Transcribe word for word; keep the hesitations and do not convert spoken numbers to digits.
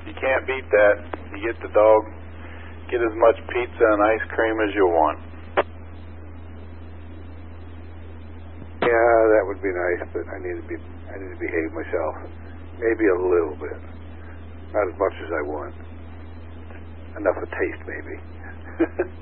You can't beat that. You get the dog, get as much pizza and ice cream as you want. Yeah, that would be nice, but I need to be, I need to behave myself. Maybe a little bit. Not as much as I want. Enough of taste, maybe.